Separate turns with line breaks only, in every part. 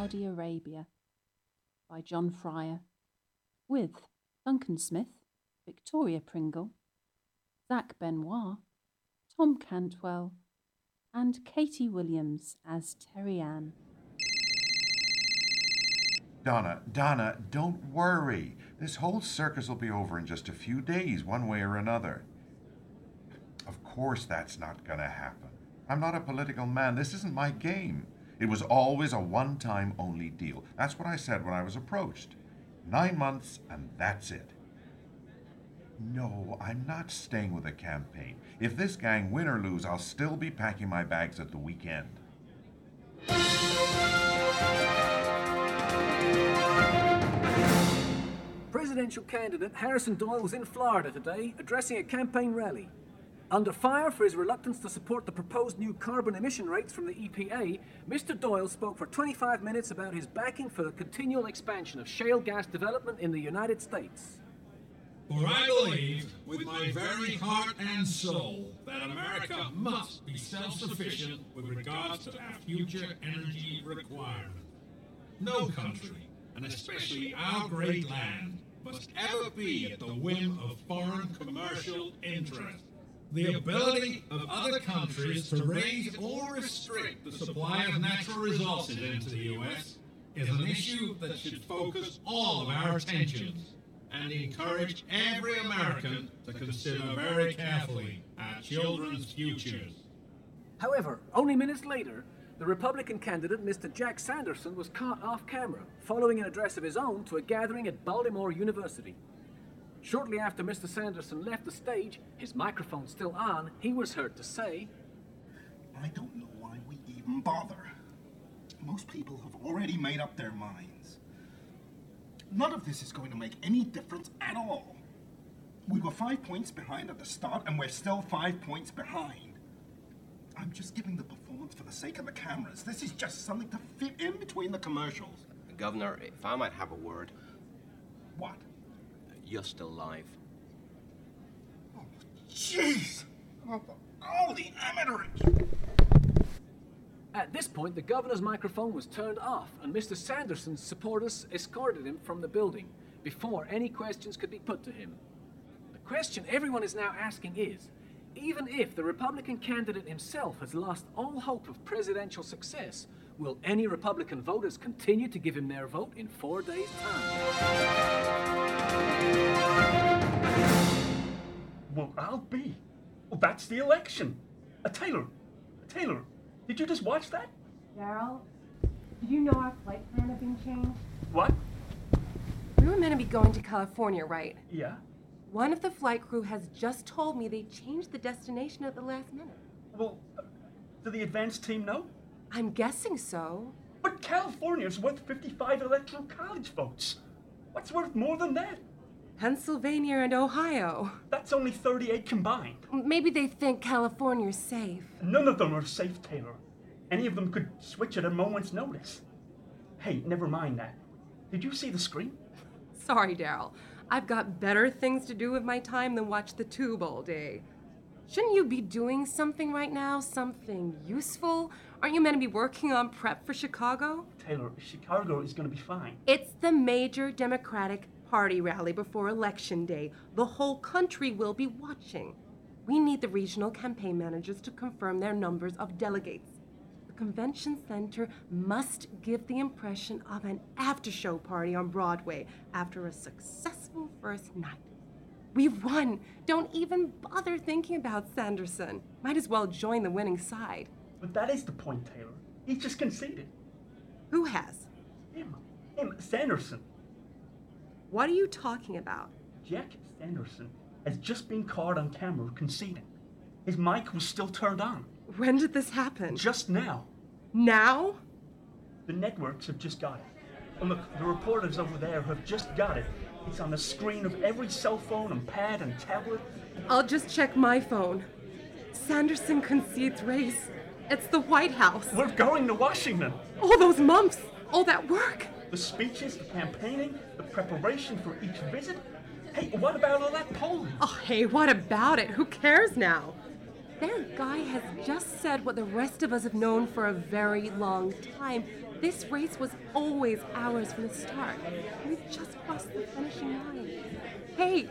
Saudi Arabia by John Fryer, with Duncan Smith, Victoria Pringle, Zach Benoit, Tom Cantwell, and Katie Williams as Terry Ann.
Donna, don't worry. This whole circus will be over in just a few days, one way or another. Of course that's not going to happen. I'm not a political man. This isn't my game. It was always a one-time only deal. That's what I said when I was approached. 9 months, and that's it. No, I'm not staying with the campaign. If this gang win or lose, I'll still be packing my bags at the weekend.
Presidential candidate Harrison Doyle was in Florida today, addressing a campaign rally. Under fire for his reluctance to support the proposed new carbon emission rates from the EPA, Mr. Doyle spoke for 25 minutes about his backing for the continual expansion of shale gas development in the United States.
For I believe, with my very heart and soul, that America must be self-sufficient with regards to our future energy requirements. No country, and especially our great land, must ever be at the whim of foreign commercial interests. The ability of other countries to raise or restrict the supply of natural resources into the U.S. is an issue that should focus all of our attentions and encourage every American to consider very carefully our children's futures.
However, only minutes later, the Republican candidate, Mr. Jack Sanderson, was caught off camera following an address of his own to a gathering at Baltimore University. Shortly after Mr. Sanderson left the stage, his microphone still on, he was heard to say,
I don't know why we even bother. Most people have already made up their minds. None of this is going to make any difference at all. We were 5 points behind at the start, and we're still 5 points behind. I'm just giving the performance for the sake of the cameras. This is just something to fit in between the commercials.
Governor, if I might have a word.
What?
You're still live.
Oh, jeez! Oh, the amateurish!
At this point, the governor's microphone was turned off, and Mr. Sanderson's supporters escorted him from the building before any questions could be put to him. The question everyone is now asking is, even if the Republican candidate himself has lost all hope of presidential success, will any Republican voters continue to give him their vote in 4 days' time?
Well, I'll be. Well, that's the election. Taylor, did you just watch that?
Daryl, did you know our flight plan had been changed?
What?
We were meant to be going to California, right?
Yeah.
One of the flight crew has just told me they changed the destination at the last minute.
Well, do the advance team know?
I'm guessing so.
But California's worth 55 electoral college votes. What's worth more than that?
Pennsylvania and Ohio.
That's only 38 combined.
Maybe they think California's safe.
None of them are safe, Taylor. Any of them could switch at a moment's notice. Hey, never mind that. Did you see the screen?
Sorry, Daryl. I've got better things to do with my time than watch the tube all day. Shouldn't you be doing something right now? Something useful? Aren't you meant to be working on prep for Chicago?
Taylor, Chicago is going to be fine.
It's the major Democratic Party rally before Election Day. The whole country will be watching. We need the regional campaign managers to confirm their numbers of delegates. The convention center must give the impression of an after-show party on Broadway after a successful first night. We've won. Don't even bother thinking about Sanderson. Might as well join the winning side.
But that is the point, Taylor. He's just conceded.
Who has?
Him, Sanderson.
What are you talking about?
Jack Sanderson has just been caught on camera conceding. His mic was still turned on.
When did this happen?
Just now.
Now?
The networks have just got it. And look, the reporters over there have just got it. It's on the screen of every cell phone and pad and tablet.
I'll just check my phone. Sanderson concedes race. It's the White House.
We're going to Washington.
All those months, all that work.
The speeches, the campaigning, the preparation for each visit. Hey, what about all that polling?
Oh, hey, what about it? Who cares now? Their guy has just said what the rest of us have known for a very long time. This race was always ours from the start. We've just crossed the finishing line. Hey,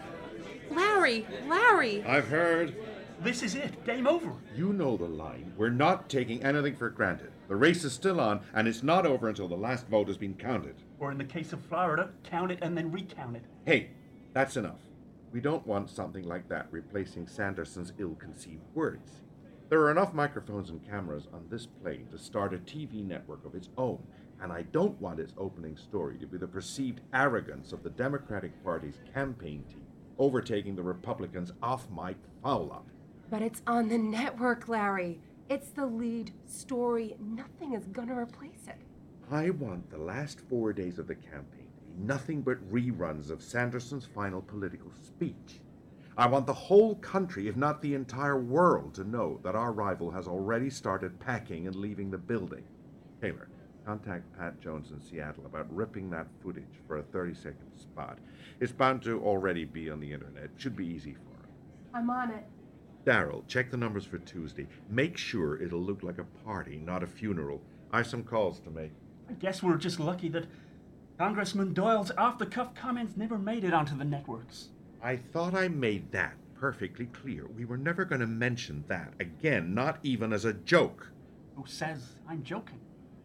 Larry!
I've heard.
This is it. Game over.
You know the line. We're not taking anything for granted. The race is still on, and it's not over until the last vote has been counted.
Or in the case of Florida, count it and then recount it.
Hey, that's enough. We don't want something like that replacing Sanderson's ill-conceived words. There are enough microphones and cameras on this plane to start a TV network of its own, and I don't want its opening story to be the perceived arrogance of the Democratic Party's campaign team overtaking the Republicans' off-mic foul-up.
But it's on the network, Larry. It's the lead story. Nothing is gonna replace it.
I want the last 4 days of the campaign to be nothing but reruns of Sanderson's final political speech. I want the whole country, if not the entire world, to know that our rival has already started packing and leaving the building. Taylor, contact Pat Jones in Seattle about ripping that footage for a 30-second spot. It's bound to already be on the internet. Should be easy for him.
I'm on it.
Darryl, check the numbers for Tuesday. Make sure it'll look like a party, not a funeral. I have some calls to make.
I guess we're just lucky that Congressman Doyle's off-the-cuff comments never made it onto the networks.
I thought I made that perfectly clear. We were never going to mention that again, not even as a joke.
Who says I'm joking?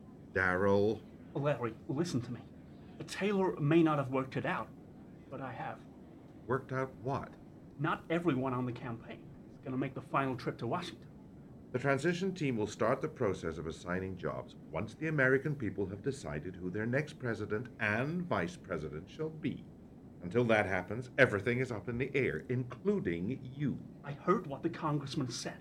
Darryl.
Larry, listen to me. Taylor may not have worked it out, but I have.
Worked out what?
Not everyone on the campaign is going to make the final trip to Washington.
The transition team will start the process of assigning jobs once the American people have decided who their next president and vice president shall be. Until that happens, everything is up in the air, including you.
I heard what the congressman said.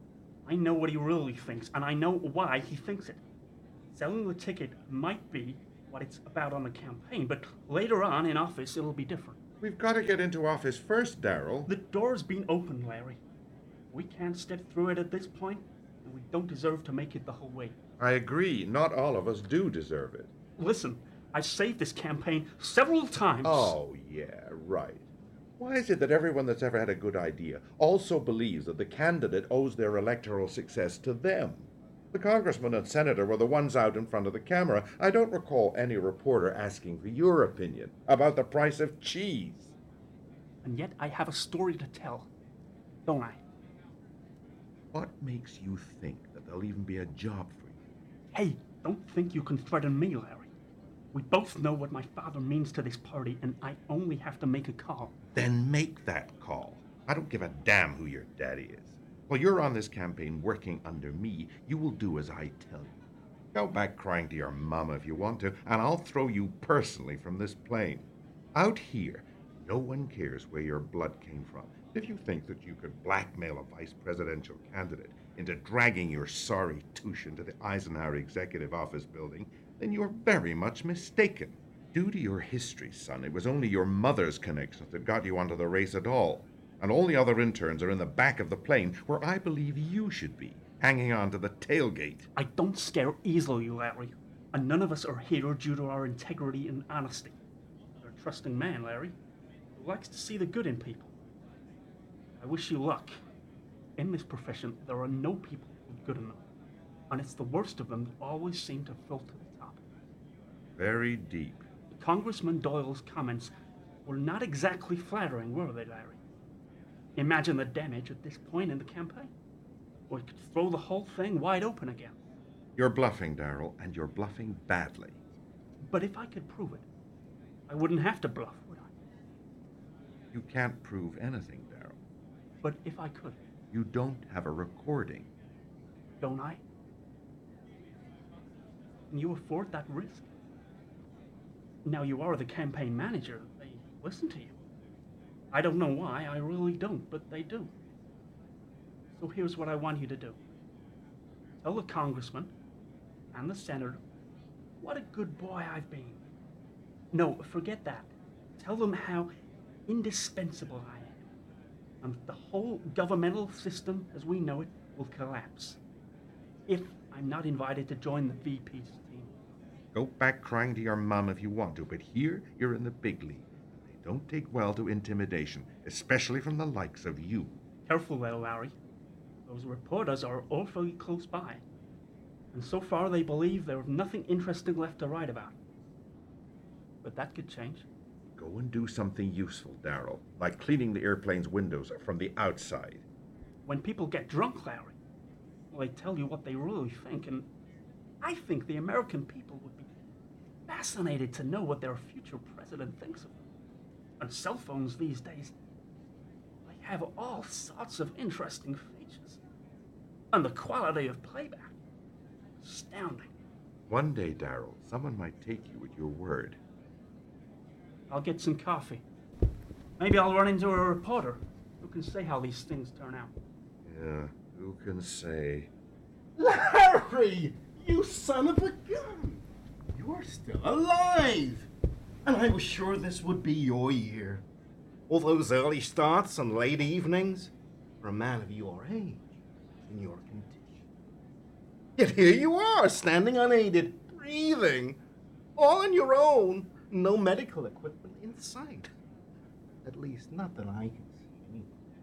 I know what he really thinks, and I know why he thinks it. Selling the ticket might be what it's about on the campaign, but later on in office, it'll be different.
We've got to get into office first, Darryl.
The door's been opened, Larry. We can't step through it at this point, and we don't deserve to make it the whole way.
I agree. Not all of us do deserve it.
Listen, I've saved this campaign several times.
Oh, yeah, right. Why is it that everyone that's ever had a good idea also believes that the candidate owes their electoral success to them? The congressman and senator were the ones out in front of the camera. I don't recall any reporter asking for your opinion about the price of cheese.
And yet I have a story to tell, don't I?
What makes you think that there'll even be a job for you?
Hey, don't think you can threaten me, Larry. We both know what my father means to this party, and I only have to make a call.
Then make that call. I don't give a damn who your daddy is. While you're on this campaign working under me, you will do as I tell you. Go back crying to your mama if you want to, and I'll throw you personally from this plane. Out here, no one cares where your blood came from. If you think that you could blackmail a vice presidential candidate into dragging your sorry touche into the Eisenhower Executive Office building, then you're very much mistaken. Due to your history, son, it was only your mother's connections that got you onto the race at all. And all the other interns are in the back of the plane, where I believe you should be, hanging on to the tailgate.
I don't scare easily, Larry. And none of us are here due to our integrity and honesty. You're a trusting man, Larry, who likes to see the good in people. I wish you luck. In this profession, there are no people good enough. And it's the worst of them that always seem to fall to the top.
Very deep.
Congressman Doyle's comments were not exactly flattering, were they, Larry? Imagine the damage at this point in the campaign. We could throw the whole thing wide open again.
You're bluffing, Darryl, and you're bluffing badly.
But if I could prove it, I wouldn't have to bluff, would I?
You can't prove anything, Darryl.
But if I could.
You don't have a recording.
Don't I? Can you afford that risk? Now you are the campaign manager. They listen to you. I don't know why, I really don't, but they do. So here's what I want you to do. Tell the congressman and the senator what a good boy I've been. No, forget that. Tell them how indispensable I am. And the whole governmental system as we know it will collapse if I'm not invited to join the VP's team.
Go back crying to your mom if you want to, but here you're in the big league. They don't take well to intimidation, especially from the likes of you.
Careful there, Larry. The Those reporters are awfully close by, and so far they believe there is nothing interesting left to write about. But that could change.
Go and do something useful, Darrell, like cleaning the airplane's windows from the outside.
When people get drunk, Larry, well, they tell you what they really think, and I think the American people would be fascinated to know what their future president thinks of them. On cell phones these days, they have all sorts of interesting features. And the quality of playback, astounding.
One day, Darrell, someone might take you at your word.
I'll get some coffee. Maybe I'll run into a reporter who can say how these things turn out.
Yeah, who can say?
Larry! You son of a gun! You're still alive! And I was sure this would be your year. All those early starts and late evenings for a man of your age and your condition. Yet here you are, standing unaided, breathing, all on your own, no medical equipment in sight. At least, not that I can see.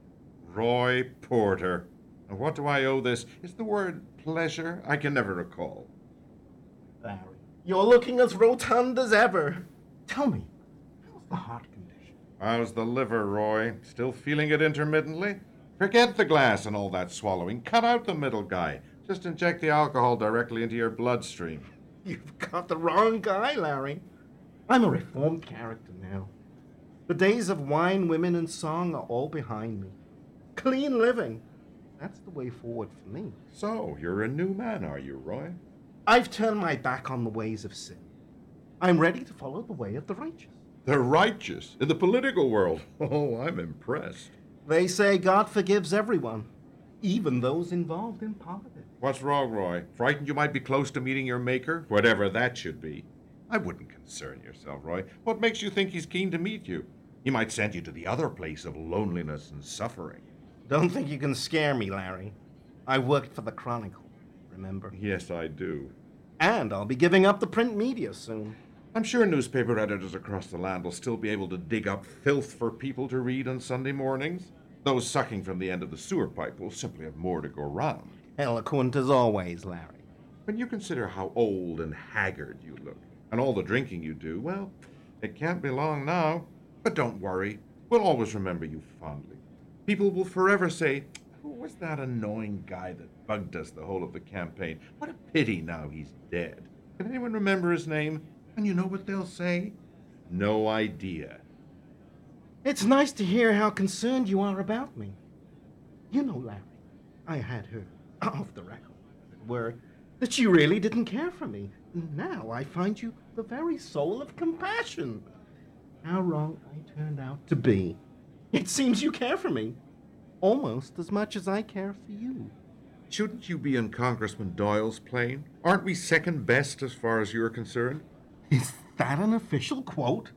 Roy Porter. And what do I owe this? Is the word pleasure? I can never recall.
Larry, you're looking as rotund as ever. Tell me, how's the heart condition?
How's the liver, Roy? Still feeling it intermittently? Forget the glass and all that swallowing. Cut out the middle guy. Just inject the alcohol directly into your bloodstream.
You've got the wrong guy, Larry. I'm a reformed character now. The days of wine, women, and song are all behind me. Clean living. That's the way forward for me.
So, you're a new man, are you, Roy?
I've turned my back on the ways of sin. I'm ready to follow the way of the righteous.
The righteous? In the political world? Oh, I'm impressed.
They say God forgives everyone, even those involved in politics.
What's wrong, Roy? Frightened you might be close to meeting your maker? Whatever that should be. I wouldn't concern yourself, Roy. What makes you think he's keen to meet you? He might send you to the other place of loneliness and suffering.
Don't think you can scare me, Larry. I worked for the Chronicle, remember?
Yes, I do.
And I'll be giving up the print media soon.
I'm sure newspaper editors across the land will still be able to dig up filth for people to read on Sunday mornings. Those sucking from the end of the sewer pipe will simply have more to go round.
Eloquent as always, Larry.
When you consider how old and haggard you look, and all the drinking you do, well, it can't be long now. But don't worry, we'll always remember you fondly. People will forever say, who was that annoying guy that bugged us the whole of the campaign? What a pity now he's dead. Can anyone remember his name? And you know what they'll say? No idea.
It's nice to hear how concerned you are about me. You know, Larry, I had heard, off the record, as it were, that you really didn't care for me. Now I find you the very soul of compassion. How wrong I turned out to be. It seems you care for me, almost as much as I care for you.
Shouldn't you be in Congressman Doyle's plane? Aren't we second best as far as you're concerned?
Is that an official quote?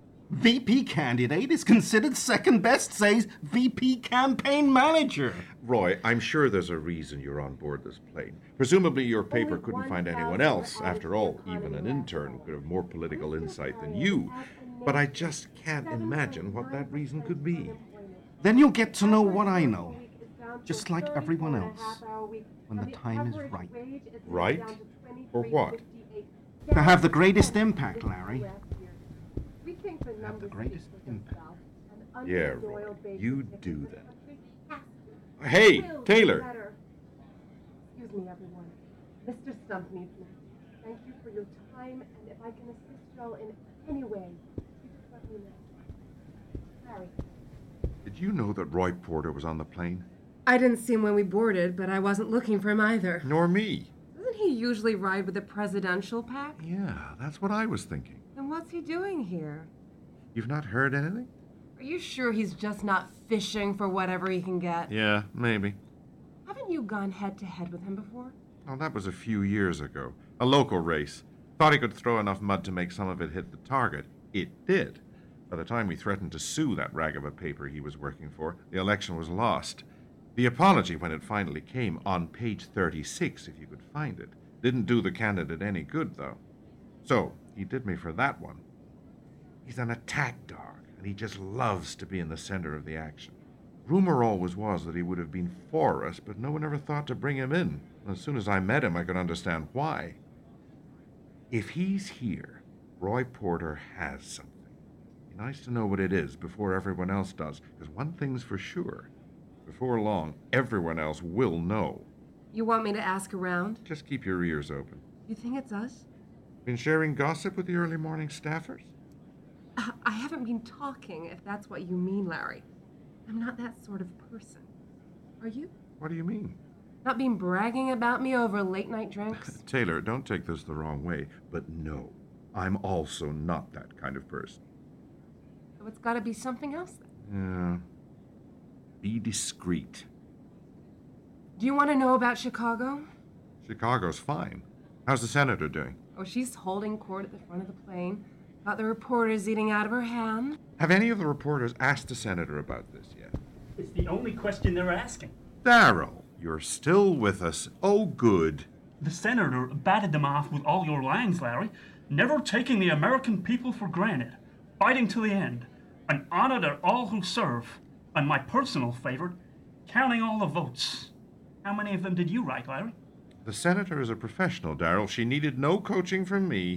VP candidate is considered second best, says VP campaign manager.
Roy, I'm sure there's a reason you're on board this plane. Presumably your paper couldn't find anyone else. After all, even an intern could have more political insight than you. But I just can't imagine what that reason could be.
Then you'll get to know what I know, just like everyone else, when the time is right.
Right? Or what?
To have the greatest impact, Larry. Have the greatest impact.
Yeah, Roy, you do that. Hey, Taylor!
Excuse me, everyone. Mr. Stump needs me. Thank you for your time, and if I can assist y'all in any way, you just let me know. Harry.
Did you know that Roy Porter was on the plane?
I didn't see him when we boarded, but I wasn't looking for him either.
Nor me.
Doesn't he usually ride with the presidential pack?
Yeah, that's what I was thinking.
Then what's he doing here?
You've not heard anything?
Are you sure he's just not fishing for whatever he can get?
Yeah, maybe.
Haven't you gone head-to-head with him before?
Oh, that was a few years ago. A local race. Thought he could throw enough mud to make some of it hit the target. It did. By the time we threatened to sue that rag of a paper he was working for, the election was lost. The apology, when it finally came, on page 36, if you could find it, didn't do the candidate any good, though. So, he did me for that one. He's an attack dog, and he just loves to be in the center of the action. Rumor always was that he would have been for us, but no one ever thought to bring him in. As soon as I met him, I could understand why. If he's here, Roy Porter has something. It'd be nice to know what it is before everyone else does, because one thing's for sure. Before long, everyone else will know.
You want me to ask around?
Just keep your ears open.
You think it's us?
Been sharing gossip with the early morning staffers?
I haven't been talking, if that's what you mean, Larry. I'm not that sort of person. Are you?
What do you mean?
Not been bragging about me over late-night drinks?
Taylor, don't take this the wrong way, but no, I'm also not that kind of person.
So it's gotta be something else then.
Yeah. Be discreet.
Do you want to know about Chicago?
Chicago's fine. How's the senator doing?
Oh, she's holding court at the front of the plane. Got the reporters eating out of her hand.
Have any of the reporters asked the senator about this yet?
It's the only question they're asking.
Daryl, you're still with us. Oh, good.
The senator batted them off with all your lines, Larry. Never taking the American people for granted. Fighting to the end. An honor to all who serve. And my personal favorite, counting all the votes. How many of them did you write, Larry?
The senator is a professional, Daryl. She needed no coaching from me.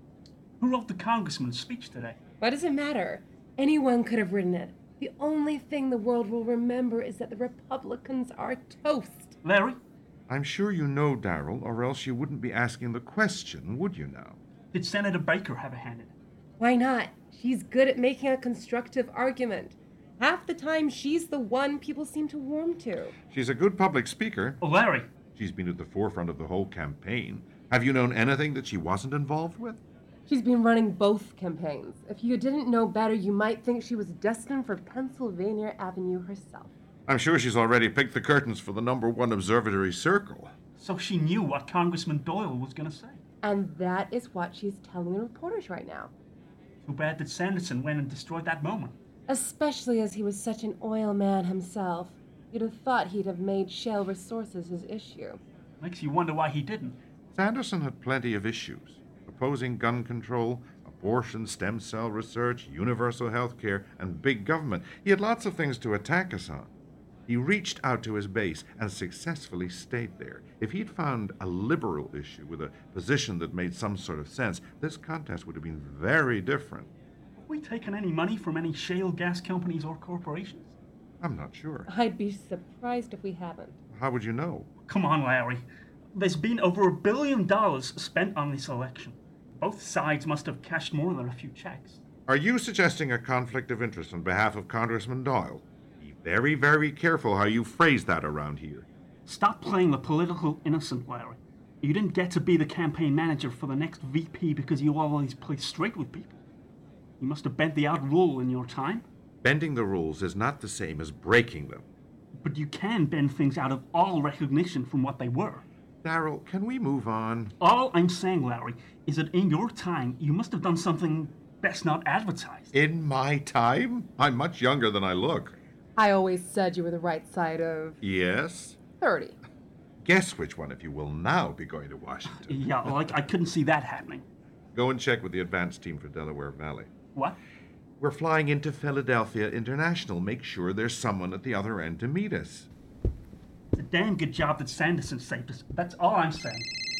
Who wrote the congressman's speech today?
Why does it matter? Anyone could have written it. The only thing the world will remember is that the Republicans are toast.
Larry?
I'm sure you know, Daryl, or else you wouldn't be asking the question, would you now?
Did Senator Baker have a hand in it?
Why not? She's good at making a constructive argument. Half the time, she's the one people seem to warm to.
She's a good public speaker.
Oh, Larry.
She's been at the forefront of the whole campaign. Have you known anything that she wasn't involved with?
She's been running both campaigns. If you didn't know better, you might think she was destined for Pennsylvania Avenue herself.
I'm sure she's already picked the curtains for the #1 observatory circle.
So she knew what Congressman Doyle was going to say.
And that is what she's telling the reporters right now.
Too bad that Sanderson went and destroyed that moment.
Especially as he was such an oil man himself. You'd have thought he'd have made shale resources his issue.
Makes you wonder why he didn't.
Sanderson had plenty of issues. Opposing gun control, abortion, stem cell research, universal health care, and big government. He had lots of things to attack us on. He reached out to his base and successfully stayed there. If he'd found a liberal issue with a position that made some sort of sense, this contest would have been very different.
Have we taken any money from any shale gas companies or corporations?
I'm not sure.
I'd be surprised if we haven't.
How would you know?
Come on, Larry. There's been over $1 billion spent on this election. Both sides must have cashed more than a few checks.
Are you suggesting a conflict of interest on behalf of Congressman Doyle? Be very, very careful how you phrase that around here.
Stop playing the political innocent, Larry. You didn't get to be the campaign manager for the next VP because you always play straight with people. You must have bent the out rule in your time.
Bending the rules is not the same as breaking them.
But you can bend things out of all recognition from what they were.
Daryl, can we move on?
All I'm saying, Larry, is that in your time, you must have done something best not advertised.
In my time? I'm much younger than I look.
I always said you were the right side of
Yes?
30.
Guess which one of you will now be going to Washington.
Yeah, like I couldn't see that happening.
Go and check with the advance team for Delaware Valley.
What?
We're flying into Philadelphia International. Make sure there's someone at the other end to meet us.
It's a damn good job that Sanderson saved us. That's all I'm saying.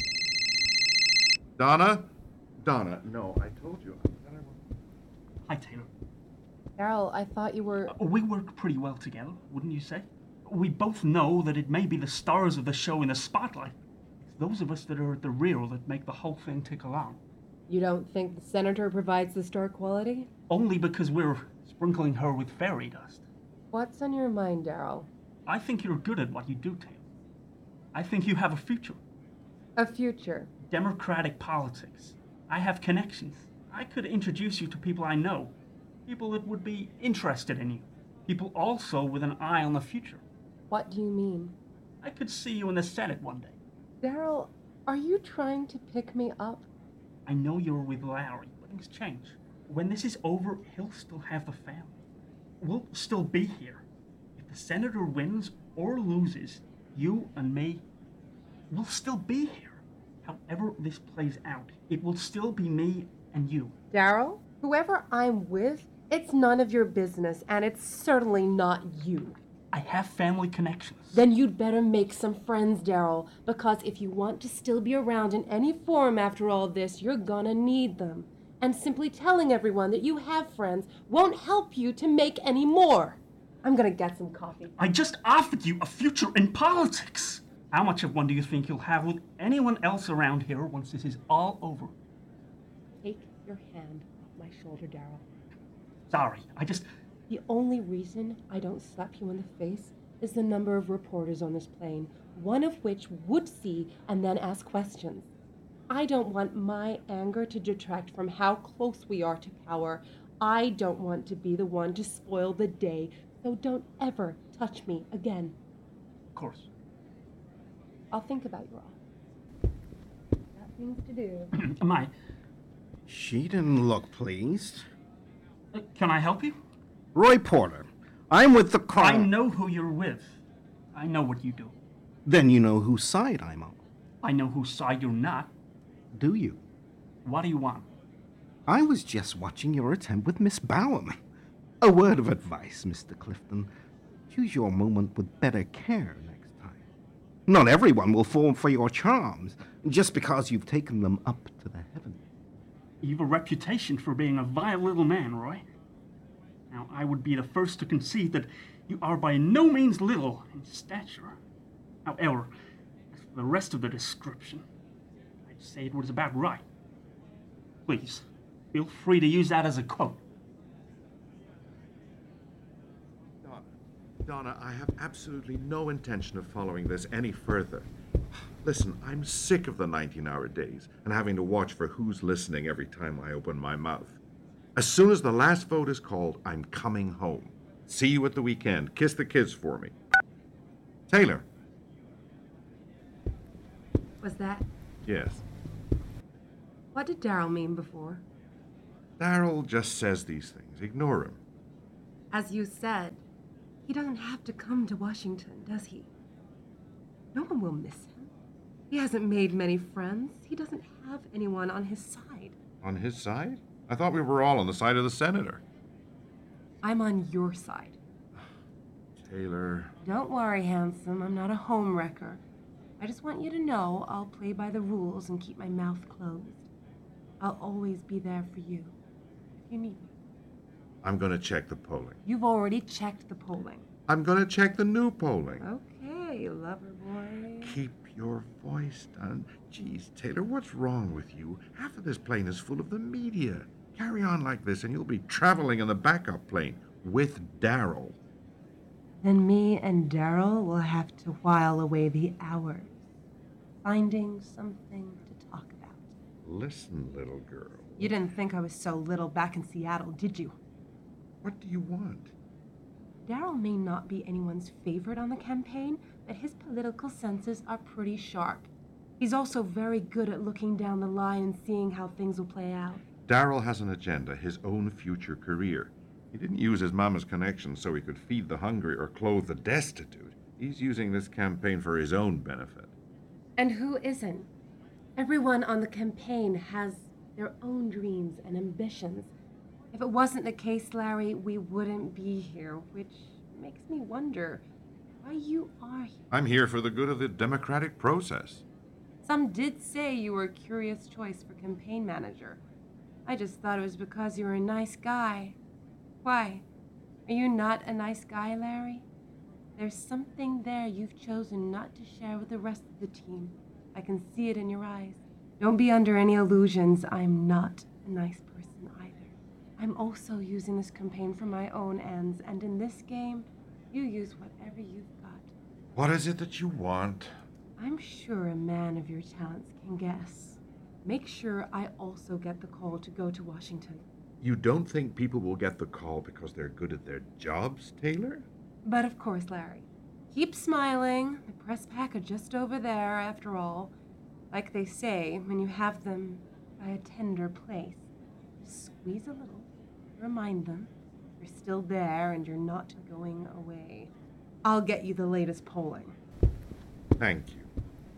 Donna? Donna, no, I told you.
Hi, Taylor.
Daryl, I thought you were...
We work pretty well together, wouldn't you say? We both know that it may be the stars of the show in the spotlight. It's those of us that are at the rear that make the whole thing tick along.
You don't think the senator provides the star quality?
Only because we're sprinkling her with fairy dust.
What's on your mind, Daryl?
I think you're good at what you do, Taylor. I think you have a future.
A future?
Democratic politics. I have connections. I could introduce you to people I know. People that would be interested in you. People also with an eye on the future.
What do you mean?
I could see you in the Senate one day.
Daryl, are you trying to pick me up?
I know you're with Larry, but things change. When this is over, he'll still have the family. We'll still be here. If the senator wins or loses, you and me, we'll still be here. However this plays out, it will still be me and you.
Daryl, whoever I'm with, it's none of your business, and it's certainly not you.
I have family connections.
Then you'd better make some friends, Daryl, because if you want to still be around in any form after all this, you're gonna need them. And simply telling everyone that you have friends won't help you to make any more. I'm gonna get some coffee.
I just offered you a future in politics. How much of one do you think you'll have with anyone else around here once this is all over?
Take your hand off my shoulder, Daryl.
Sorry,
The only reason I don't slap you in the face is the number of reporters on this plane, one of which would see and then ask questions. I don't want my anger to detract from how close we are to power. I don't want to be the one to spoil the day, so don't ever touch me again.
Of course.
I'll think about you all. Got things to do.
Am I?
She didn't look pleased.
Can I help you?
Roy Porter, I'm with the car.
I know who you're with. I know what you do.
Then you know whose side I'm on.
I know whose side you're not.
Do you?
What do you want?
I was just watching your attempt with Miss Bowerman. A word of advice, Mr. Clifton. Choose your moment with better care next time. Not everyone will fall for your charms just because you've taken them up to the heavens.
You've a reputation for being a vile little man, Roy. Now, I would be the first to concede that you are by no means little in stature. However, as for the rest of the description, I'd say it was about right. Please, feel free to use that as a quote.
Donna, I have absolutely no intention of following this any further. Listen, I'm sick of the 19-hour days and having to watch for who's listening every time I open my mouth. As soon as the last vote is called, I'm coming home. See you at the weekend. Kiss the kids for me. Taylor.
Was that?
Yes.
What did Daryl mean before?
Daryl just says these things. Ignore him.
As you said, he doesn't have to come to Washington, does he? No one will miss him. He hasn't made many friends. He doesn't have anyone on his side.
On his side? I thought we were all on the side of the senator.
I'm on your side.
Taylor.
Don't worry, handsome. I'm not a homewrecker. I just want you to know I'll play by the rules and keep my mouth closed. I'll always be there for you, if you need me.
I'm going to check the polling.
You've already checked the polling.
I'm going to check the new polling.
Okay, lover boy.
Keep your voice down. Geez, Taylor, what's wrong with you? Half of this plane is full of the media. Carry on like this and you'll be traveling in the backup plane with Daryl.
Then me and Daryl will have to while away the hours, finding something to talk about.
Listen, little girl.
You didn't think I was so little back in Seattle, did you?
What do you want?
Daryl may not be anyone's favorite on the campaign, but his political senses are pretty sharp. He's also very good at looking down the line and seeing how things will play out.
Daryl has an agenda, his own future career. He didn't use his mama's connections so he could feed the hungry or clothe the destitute. He's using this campaign for his own benefit.
And who isn't? Everyone on the campaign has their own dreams and ambitions. If it wasn't the case, Larry, we wouldn't be here, which makes me wonder why you are here.
I'm here for the good of the democratic process.
Some did say you were a curious choice for campaign manager. I just thought it was because you were a nice guy. Why? Are you not a nice guy, Larry? There's something there you've chosen not to share with the rest of the team. I can see it in your eyes. Don't be under any illusions. I'm not a nice person either. I'm also using this campaign for my own ends, and in this game, you use whatever you've got.
What is it that you want?
I'm sure a man of your talents can guess. Make sure I also get the call to go to Washington.
You don't think people will get the call because they're good at their jobs, Taylor?
But of course, Larry. Keep smiling. The press pack are just over there, after all. Like they say, when you have them by a tender place, just squeeze a little, remind them you're still there and you're not going away. I'll get you the latest polling.
Thank you.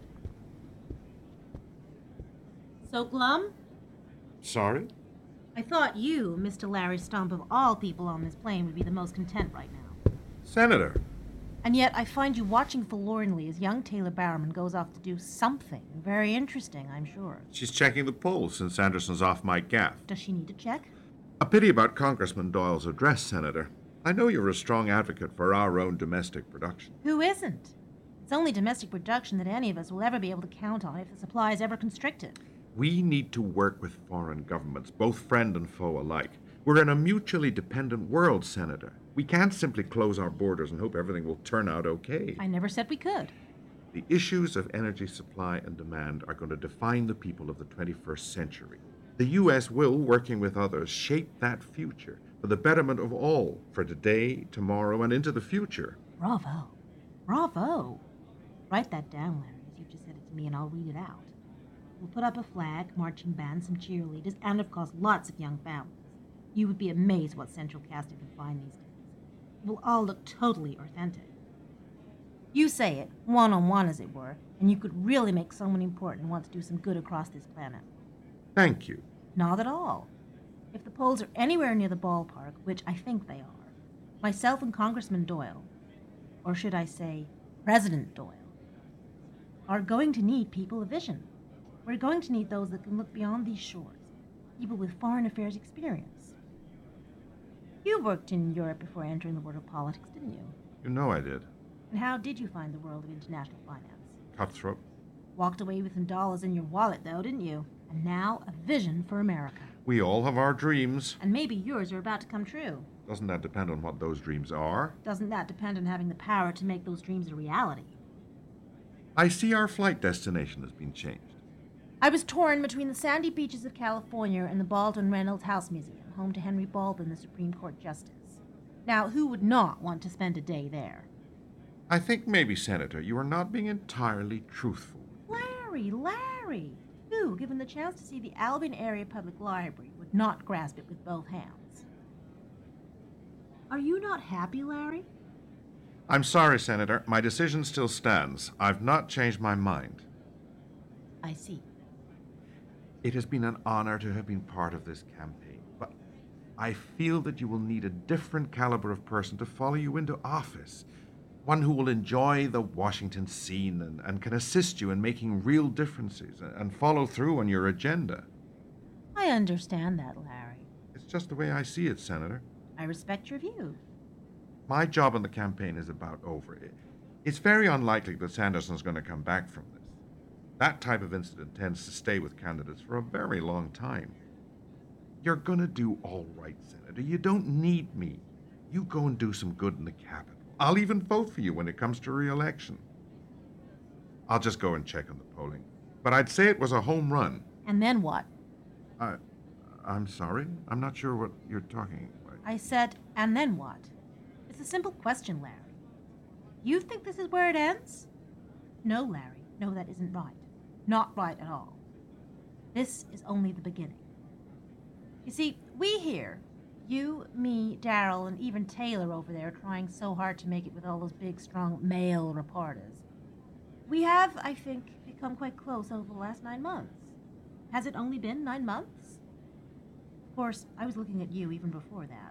So glum?
Sorry?
I thought you, Mr. Larry Stump, of all people on this plane, would be the most content right now.
Senator,
And yet I find you watching forlornly as young Taylor Barrowman goes off to do something very interesting, I'm sure.
She's checking the polls since Anderson's off my gaff.
Does she need to check?
A pity about Congressman Doyle's address, Senator. I know you're a strong advocate for our own domestic production.
Who isn't? It's only domestic production that any of us will ever be able to count on if the supply is ever constricted.
We need to work with foreign governments, both friend and foe alike. We're in a mutually dependent world, Senator. We can't simply close our borders and hope everything will turn out okay.
I never said we could.
The issues of energy supply and demand are going to define the people of the 21st century. The U.S. will, working with others, shape that future for the betterment of all, for today, tomorrow, and into the future.
Bravo. Bravo. Write that down, Larry, as you just said it to me, and I'll read it out. We'll put up a flag, marching band, some cheerleaders, and of course lots of young families. You would be amazed what central casting can find these days. It will all look totally authentic. You say it, one-on-one as it were, and you could really make someone important want to do some good across this planet.
Thank you.
Not at all. If the polls are anywhere near the ballpark, which I think they are, myself and Congressman Doyle, or should I say President Doyle, are going to need people of vision. We're going to need those that can look beyond these shores, people with foreign affairs experience. You worked in Europe before entering the world of politics, didn't you?
You know I did.
And how did you find the world of international finance?
Cutthroat.
Walked away with some dollars in your wallet, though, didn't you? And now a vision for America.
We all have our dreams.
And maybe yours are about to come true.
Doesn't that depend on what those dreams are?
Doesn't that depend on having the power to make those dreams a reality?
I see our flight destination has been changed.
I was torn between the sandy beaches of California and the Baldwin Reynolds House Museum, home to Henry Baldwin, the Supreme Court Justice. Now, who would not want to spend a day there?
I think maybe, Senator, you are not being entirely truthful.
Larry! Who, given the chance to see the Albion Area Public Library, would not grasp it with both hands? Are you not happy, Larry?
I'm sorry, Senator. My decision still stands. I've not changed my mind.
I see.
It has been an honor to have been part of this campaign, but I feel that you will need a different caliber of person to follow you into office. One who will enjoy the Washington scene and can assist you in making real differences and follow through on your agenda.
I understand that, Larry.
It's just the way I see it, Senator.
I respect your view.
My job in the campaign is about over. It's very unlikely that Sanderson's going to come back from this. That type of incident tends to stay with candidates for a very long time. You're going to do all right, Senator. You don't need me. You go and do some good in the Capitol. I'll even vote for you when it comes to re-election. I'll just go and check on the polling. But I'd say it was a home run.
And then what?
I'm sorry? I'm not sure what you're talking about.
I said, and then what? It's a simple question, Larry. You think this is where it ends? No, Larry. No, that isn't right. Not right at all. This is only the beginning. You see, we here, you, me, Daryl, and even Taylor over there trying so hard to make it with all those big, strong male reporters. We have, I think, become quite close over the last 9 months. Has it only been 9 months? Of course, I was looking at you even before that.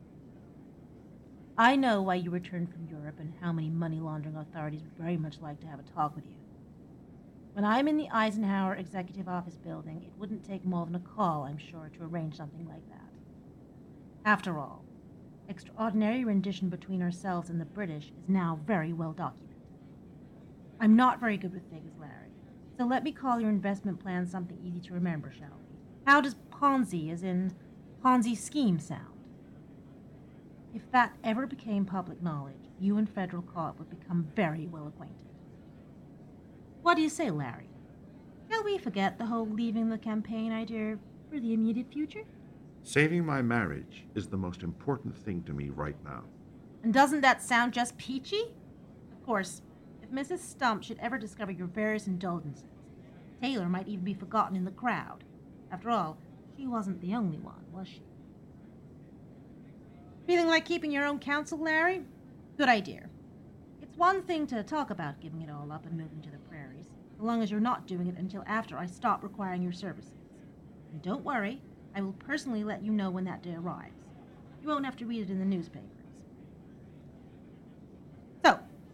I know why you returned from Europe and how many money laundering authorities would very much like to have a talk with you. When I'm in the Eisenhower Executive Office building, it wouldn't take more than a call, I'm sure, to arrange something like that. After all, extraordinary rendition between ourselves and the British is now very well documented. I'm not very good with figures, Larry, so let me call your investment plan something easy to remember, shall we? How does Ponzi, as in Ponzi scheme, sound? If that ever became public knowledge, you and Federal Court would become very well acquainted. What do you say, Larry? Shall we forget the whole leaving the campaign idea for the immediate future?
Saving my marriage is the most important thing to me right now.
And doesn't that sound just peachy? Of course, if Mrs. Stump should ever discover your various indulgences, Taylor might even be forgotten in the crowd. After all, she wasn't the only one, was she? Feeling like keeping your own counsel, Larry? Good idea. It's one thing to talk about giving it all up and moving to the prairies, so long as you're not doing it until after I stop requiring your services. And don't worry, I will personally let you know when that day arrives. You won't have to read it in the newspapers. So,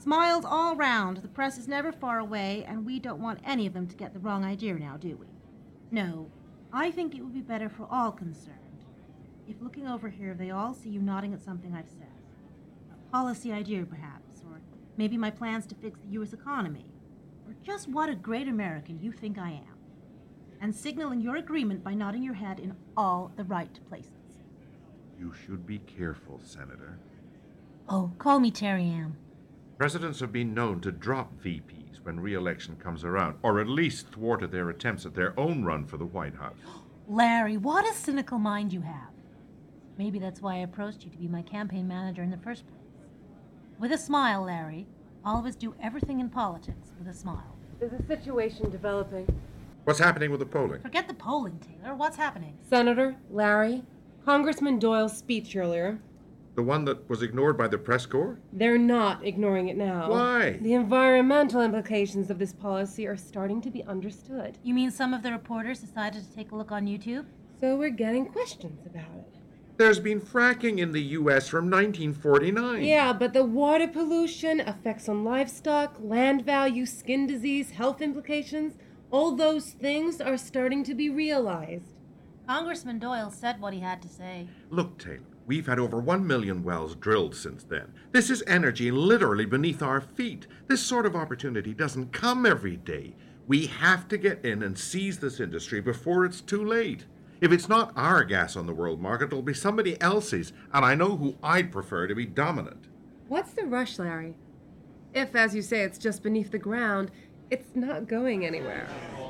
Smiles all round. The press is never far away, and we don't want any of them to get the wrong idea now, do we? No, I think it would be better for all concerned if, looking over here, they all see you nodding at something I've said. A policy idea, perhaps, or maybe my plans to fix the U.S. economy, or just what a great American you think I am, and signaling your agreement by nodding your head in all the right places.
You should be careful, Senator.
Oh, call me Terry Ann.
Presidents have been known to drop VPs when re-election comes around, or at least thwarted their attempts at their own run for the White House.
Larry, what a cynical mind you have. Maybe that's why I approached you to be my campaign manager in the first place. With a smile, Larry. All of us do everything in politics with a smile.
There's a situation developing.
What's happening with the polling?
Forget the polling, Taylor. What's happening?
Senator, Larry, Congressman Doyle's speech earlier.
The one that was ignored by the press corps?
They're not ignoring it now.
Why?
The environmental implications of this policy are starting to be understood.
You mean some of the reporters decided to take a look on YouTube?
So we're getting questions about it.
There's been fracking in the U.S. from 1949.
Yeah, but the water pollution, effects on livestock, land value, skin disease, health implications, all those things are starting to be realized.
Congressman Doyle said what he had to say.
Look, Taylor, we've had over 1 million wells drilled since then. This is energy literally beneath our feet. This sort of opportunity doesn't come every day. We have to get in and seize this industry before it's too late. If it's not our gas on the world market, it'll be somebody else's, and I know who I'd prefer to be dominant.
What's the rush, Larry? If, as you say, it's just beneath the ground, it's not going anywhere.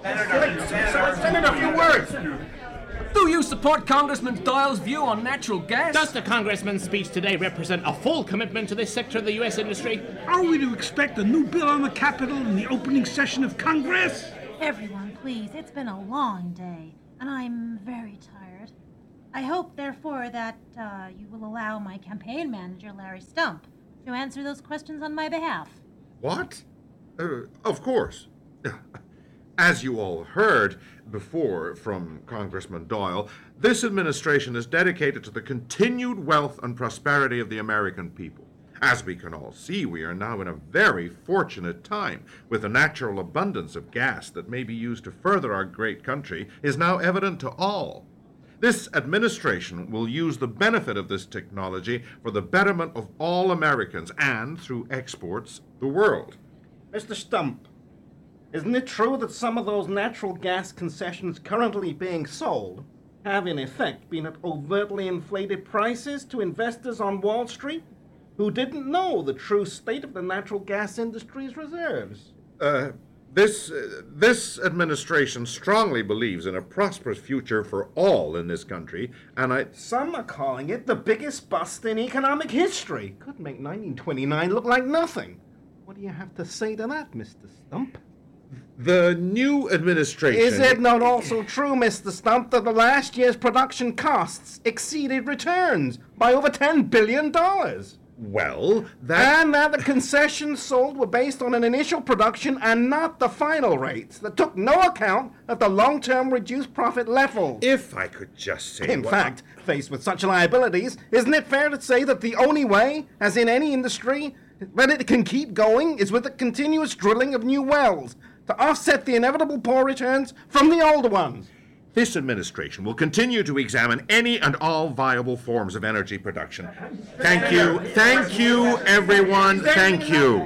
Senator, a few words.
Do you support Congressman Doyle's view on natural gas?
Does the Congressman's speech today represent a full commitment to this sector of the U.S. industry?
Are we to expect a new bill on the Capitol in the opening session of Congress?
Everyone, please. It's been a long day, and I'm very tired. I hope, therefore, that you will allow my campaign manager, Larry Stump, to answer those questions on my behalf.
What? Of course. As you all heard before from Congressman Doyle, this administration is dedicated to the continued wealth and prosperity of the American people. As we can all see, we are now in a very fortunate time, with the natural abundance of gas that may be used to further our great country is now evident to all. This administration will use the benefit of this technology for the betterment of all Americans and, through exports, the world.
Mr. Stump, isn't it true that some of those natural gas concessions currently being sold have in effect been at overtly inflated prices to investors on Wall Street who didn't know the true state of the natural gas industry's reserves?
This administration strongly believes in a prosperous future for all in this country, and
Some are calling it the biggest bust in economic history. Could make 1929 look like nothing. What do you have to say to that, Mr. Stump?
The new administration...
Is it not also true, Mr. Stump, that the last year's production costs exceeded returns by over $10 billion?
Well, that...
And that the concessions sold were based on an initial production and not the final rates, that took no account of the long-term reduced profit levels.
If I could just say...
In fact, faced with such liabilities, isn't it fair to say that the only way, as in any industry, that it can keep going is with the continuous drilling of new wells to offset the inevitable poor returns from the older ones?
This administration will continue to examine any and all viable forms of energy production. Thank you. Thank you, everyone. Thank you.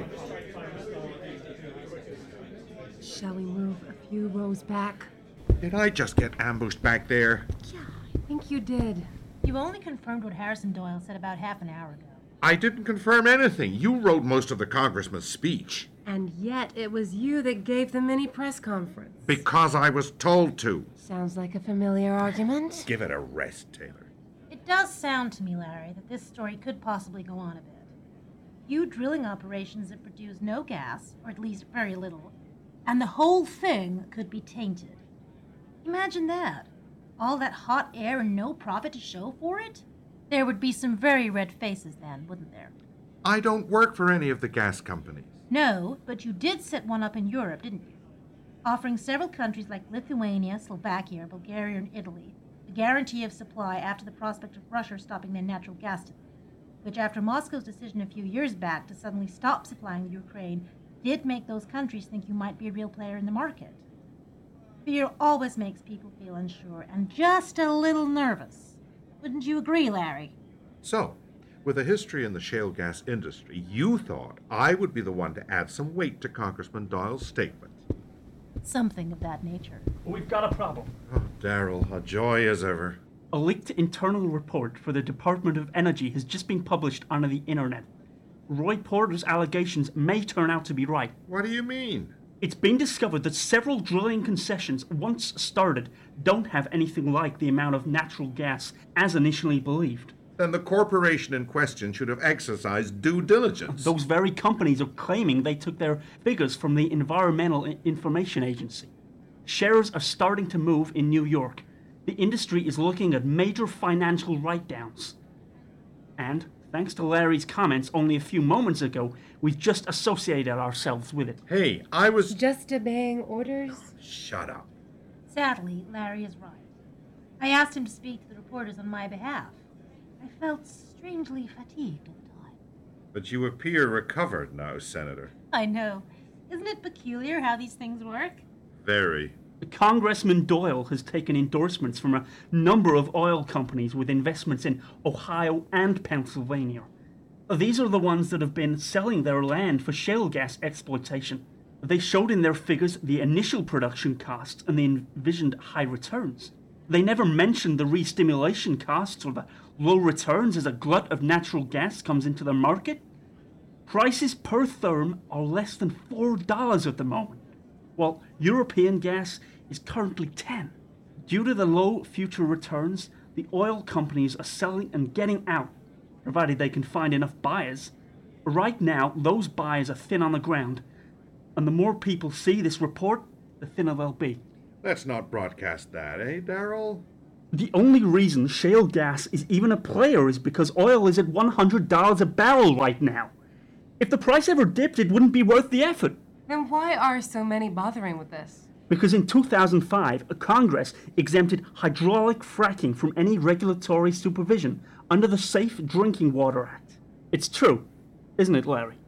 Shall we move a few rows back?
Did I just get ambushed back there?
Yeah, I think you did.
You only confirmed what Harrison Doyle said about half an hour ago.
I didn't confirm anything. You wrote most of the congressman's speech.
And yet it was you that gave the mini press conference.
Because I was told to.
Sounds like a familiar argument.
Give it a rest, Taylor.
It does sound to me, Larry, that this story could possibly go on a bit. Few drilling operations that produce no gas, or at least very little, and the whole thing could be tainted. Imagine that. All that hot air and no profit to show for it? There would be some very red faces then, wouldn't there?
I don't work for any of the gas companies.
No, but you did set one up in Europe, didn't you? Offering several countries like Lithuania, Slovakia, Bulgaria, and Italy the guarantee of supply after the prospect of Russia stopping their natural gas to them. which, after Moscow's decision a few years back to suddenly stop supplying the Ukraine, did make those countries think you might be a real player in the market. Fear always makes people feel unsure and just a little nervous. Wouldn't you agree, Larry?
So, with a history in the shale gas industry, you thought I would be the one to add some weight to Congressman Doyle's statement.
Something of that nature.
We've got a problem.
Oh, Daryl, a joy as ever.
A leaked internal report for the Department of Energy has just been published on the internet. Roy Porter's allegations may turn out to be right.
What do you mean?
It's been discovered that several drilling concessions, once started, don't have anything like the amount of natural gas as initially believed.
Then the corporation in question should have exercised due diligence.
Those very companies are claiming they took their figures from the Environmental Information Agency. Shares are starting to move in New York. The industry is looking at major financial write-downs. And, thanks to Larry's comments only a few moments ago, we've just associated ourselves with it.
Hey, I was...
Just obeying orders?
Shut up.
Sadly, Larry is right. I asked him to speak to the reporters on my behalf. I felt strangely fatigued at the time.
But you appear recovered now, Senator.
I know. Isn't it peculiar how these things work?
Very.
Congressman Doyle has taken endorsements from a number of oil companies with investments in Ohio and Pennsylvania. These are the ones that have been selling their land for shale gas exploitation. They showed in their figures the initial production costs and the envisioned high returns. They never mentioned the re-stimulation costs or the low returns as a glut of natural gas comes into the market. Prices per therm are less than $4 at the moment, while European gas is currently $10. Due to the low future returns, the oil companies are selling and getting out, provided they can find enough buyers. Right now, those buyers are thin on the ground, and the more people see this report, the thinner they'll be.
Let's not broadcast that, eh, Daryl?
The only reason shale gas is even a player is because oil is at $100 a barrel right now. If the price ever dipped, it wouldn't be worth the effort.
Then why are so many bothering with this?
Because in 2005, Congress exempted hydraulic fracking from any regulatory supervision under the Safe Drinking Water Act. It's true, isn't it, Larry?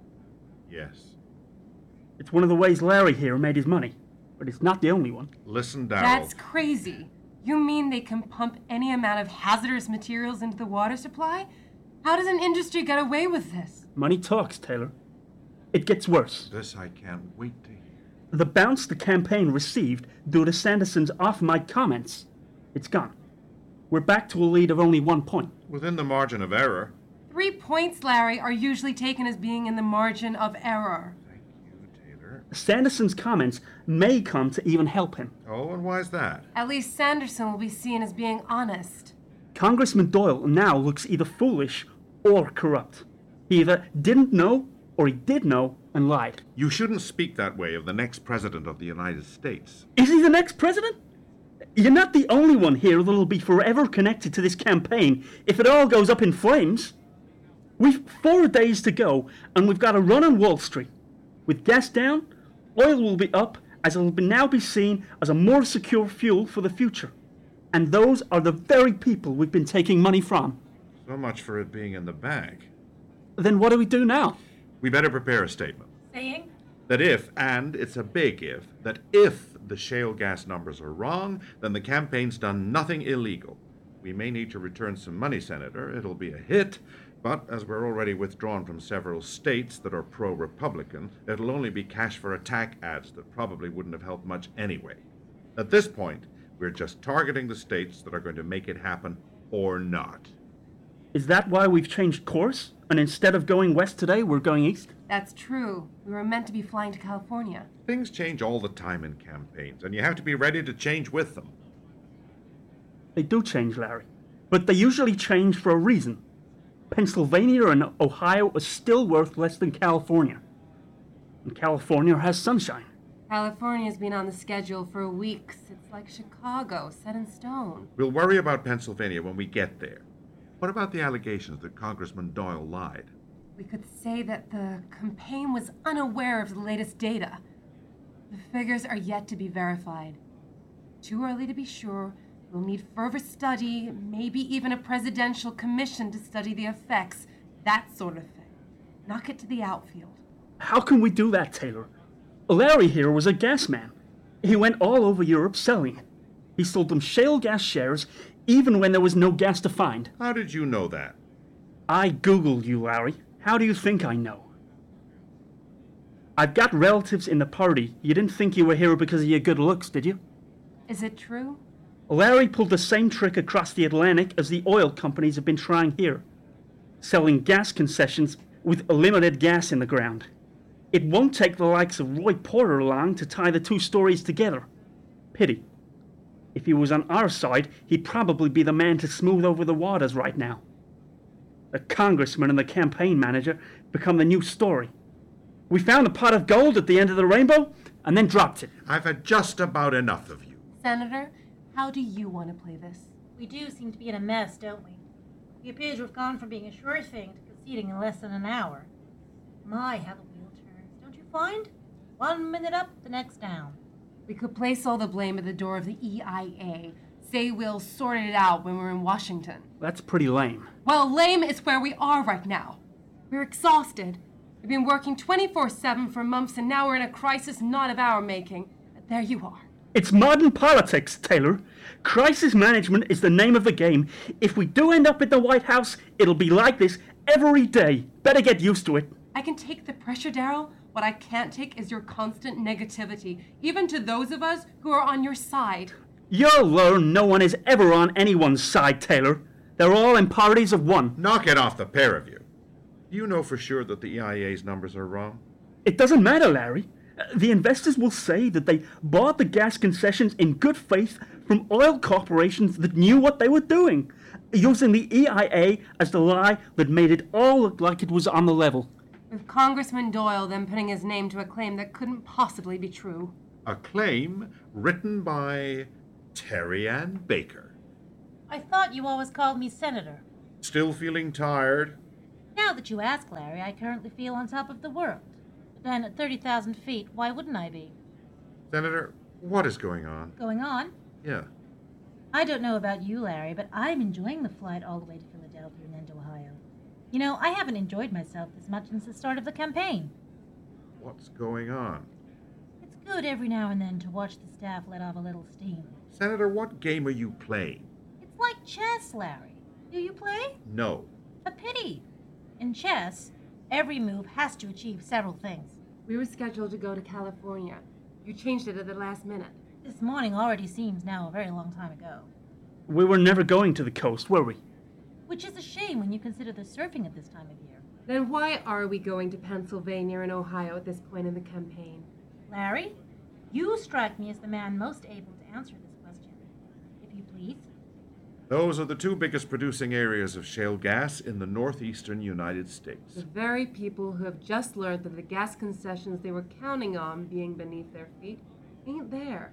Yes.
It's one of the ways Larry here made his money, but it's not the only one.
Listen, Daryl.
That's crazy. You mean they can pump any amount of hazardous materials into the water supply? How does an industry get away with this?
Money talks, Taylor. It gets worse.
This I can't wait to hear.
The bounce the campaign received due to Sanderson's off-mic comments, it's gone. We're back to a lead of only 1 point.
Within the margin of error.
3 points, Larry, are usually taken as being in the margin of error.
Thank you, Taylor.
Sanderson's comments may come to even help him.
Oh, and why's that?
At least Sanderson will be seen as being honest.
Congressman Doyle now looks either foolish or corrupt. He either didn't know or he did know and lied.
You shouldn't speak that way of the next president of the United States.
Is he the next president? You're not the only one here that'll be forever connected to this campaign if it all goes up in flames. We've 4 days to go, and we've got a run on Wall Street. With gas down, oil will be up, as it will now be seen as a more secure fuel for the future. And those are the very people we've been taking money from.
So much for it being in the bank.
Then what do we do now?
We better prepare a statement.
Saying?
That if, and it's a big if, that if the shale gas numbers are wrong, then the campaign's done nothing illegal. We may need to return some money, Senator. It'll be a hit, but as we're already withdrawn from several states that are pro-Republican, it'll only be cash for attack ads that probably wouldn't have helped much anyway. At this point, we're just targeting the states that are going to make it happen or not.
Is that why we've changed course? And instead of going west today, we're going east?
That's true. We were meant to be flying to California.
Things change all the time in campaigns, and you have to be ready to change with them.
They do change, Larry. But they usually change for a reason. Pennsylvania and Ohio are still worth less than California. And California has sunshine.
California's been on the schedule for weeks. It's like Chicago, set in stone.
We'll worry about Pennsylvania when we get there. What about the allegations that Congressman Doyle lied?
We could say that the campaign was unaware of the latest data. The figures are yet to be verified. Too early to be sure. We'll need further study, maybe even a presidential commission to study the effects That sort of thing. Knock it to the outfield.
How can we do that, Taylor? Larry here was a gas man. He went all over Europe selling it. He sold them shale gas shares even when there was no gas to find.
How did you know that?
I Googled you, Larry. How do you think I know? I've got relatives in the party. You didn't think you were here because of your good looks, did you?
Is it true?
Larry pulled the same trick across the Atlantic as the oil companies have been trying here. Selling gas concessions with limited gas in the ground. It won't take the likes of Roy Porter long to tie the two stories together. Pity. If he was on our side, he'd probably be the man to smooth over the waters right now. The congressman and the campaign manager become the new story. We found a pot of gold at the end of the rainbow and then dropped it.
I've had just about enough of you.
Senator, how do you want to play this?
We do seem to be in a mess, don't we? We appear to have gone from being a sure thing to conceding in less than an hour. My, how the wheel turns, don't you find? 1 minute up, the next down.
We could place all the blame at the door of the EIA. Say we'll sort it out when we're in Washington.
That's pretty lame.
Well, lame is where we are right now. We're exhausted. We've been working 24/7 for months, and now we're in a crisis not of our making. But there you are.
It's modern politics, Taylor. Crisis management is the name of the game. If we do end up at the White House, it'll be like this every day. Better get used to it.
I can take the pressure, Daryl. What I can't take is your constant negativity, even to those of us who are on your side.
You'll learn no one is ever on anyone's side, Taylor. They're all in parties of one.
Knock it off, the pair of you. Do you know for sure that the EIA's numbers are wrong?
It doesn't matter, Larry. The investors will say that they bought the gas concessions in good faith from oil corporations that knew what they were doing, using the EIA as the lie that made it all look like it was on the level.
With Congressman Doyle then putting his name to a claim that couldn't possibly be true.
A claim written by Terry Ann Baker.
I thought you always called me Senator.
Still feeling tired?
Now that you ask, Larry, I currently feel on top of the world. But then at 30,000 feet, why wouldn't I be?
Senator, what is going on?
Going on?
Yeah.
I don't know about you, Larry, but I'm enjoying the flight all the way to Philadelphia and then to Ohio. You know, I haven't enjoyed myself this much since the start of the campaign.
What's going on?
It's good every now and then to watch the staff let off a little steam.
Senator, what game are you playing?
It's like chess, Larry. Do you play?
No.
A pity. In chess, every move has to achieve several things.
We were scheduled to go to California. You changed it at the last minute.
This morning already seems now a very long time ago.
We were never going to the coast, were we?
Which is a shame when you consider the surfing at this time of year.
Then why are we going to Pennsylvania and Ohio at this point in the campaign?
Larry, you strike me as the man most able to answer this question. If you please.
Those are the two biggest producing areas of shale gas in the northeastern United States.
The very people who have just learned that the gas concessions they were counting on being beneath their feet ain't there.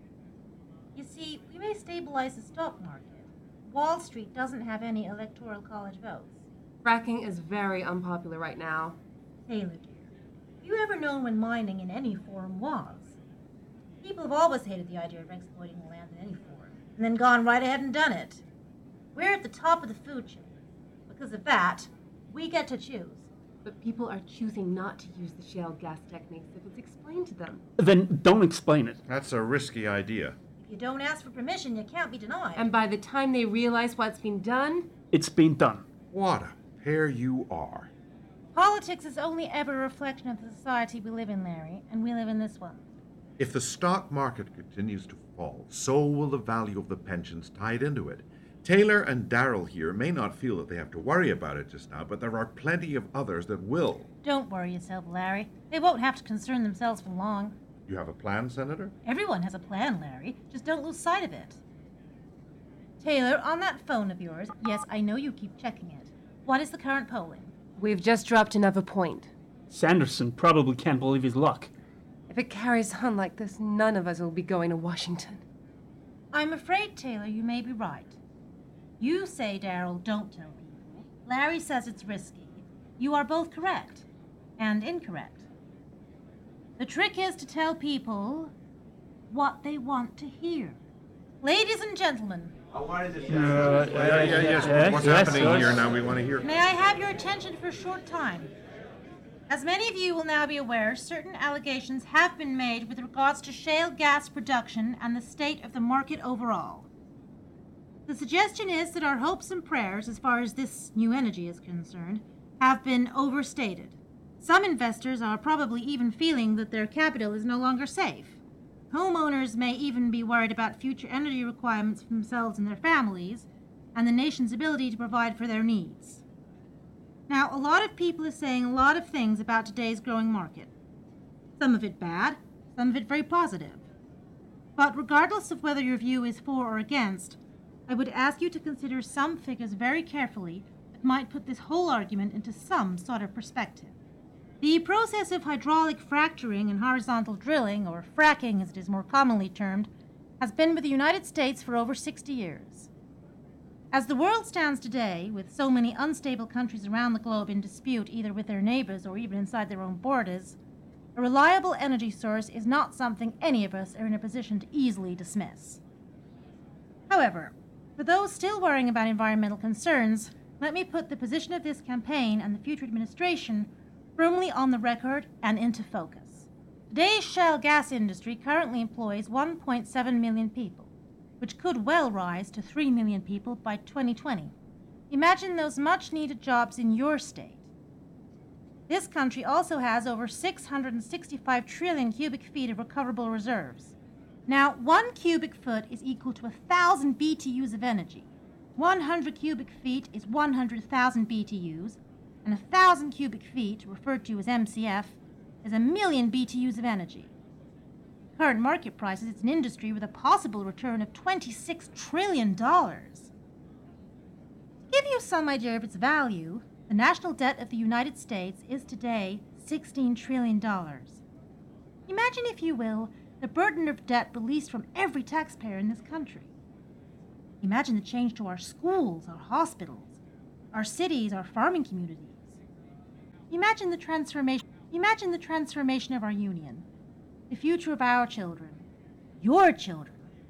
You see, we may stabilize the stock market. Wall Street doesn't have any electoral college votes.
Fracking is very unpopular right now.
Taylor, dear, have you ever known when mining in any form was? People have always hated the idea of exploiting the land in any form, and then gone right ahead and done it. We're at the top of the food chain. Because of that, we get to choose.
But people are choosing not to use the shale gas techniques if it's explained to them.
Then don't explain it.
That's a risky idea.
If you don't ask for permission, you can't be denied.
And by the time they realize what's been done...
It's been done.
What a pair you are.
Politics is only ever a reflection of the society we live in, Larry, and we live in this one.
If the stock market continues to fall, so will the value of the pensions tied into it. Taylor and Daryl here may not feel that they have to worry about it just now, but there are plenty of others that will.
Don't worry yourself, Larry. They won't have to concern themselves for long.
You have a plan, Senator?
Everyone has a plan, Larry. Just don't lose sight of it. Taylor, on that phone of yours, yes, I know you keep checking it. What is the current polling?
We've just dropped another point.
Sanderson probably can't believe his luck.
If it carries on like this, none of us will be going to Washington.
I'm afraid, Taylor, you may be right. You say, Daryl, don't tell people. Larry says it's risky. You are both correct and incorrect. The trick is to tell people what they want to hear. Ladies and gentlemen,
Yes. What's happening here now? We want to hear.
May I have your attention for a short time? As many of you will now be aware, certain allegations have been made with regards to shale gas production and the state of the market overall. The suggestion is that our hopes and prayers, as far as this new energy is concerned, have been overstated. Some investors are probably even feeling that their capital is no longer safe. Homeowners may even be worried about future energy requirements for themselves and their families, and the nation's ability to provide for their needs. Now, a lot of people are saying a lot of things about today's growing market. Some of it bad, some of it very positive. But regardless of whether your view is for or against, I would ask you to consider some figures very carefully that might put this whole argument into some sort of perspective. The process of hydraulic fracturing and horizontal drilling, or fracking as it is more commonly termed, has been with the United States for over 60 years. As the world stands today, with so many unstable countries around the globe in dispute either with their neighbors or even inside their own borders, a reliable energy source is not something any of us are in a position to easily dismiss. However, for those still worrying about environmental concerns, let me put the position of this campaign and the future administration firmly on the record and into focus. Today's shale gas industry currently employs 1.7 million people, which could well rise to 3 million people by 2020. Imagine those much-needed jobs in your state. This country also has over 665 trillion cubic feet of recoverable reserves. Now, 1 cubic foot is equal to 1,000 BTUs of energy. 100 cubic feet is 100,000 BTUs, and 1,000 cubic feet, referred to as MCF, is 1,000,000 BTUs of energy. Current market prices, it's an industry with a possible return of $26 trillion. To give you some idea of its value, the national debt of the United States is today $16 trillion. Imagine, if you will, the burden of debt released from every taxpayer in this country. Imagine the change to our schools, our hospitals, our cities, our farming communities. Imagine the transformation of our union, the future of our children, your children,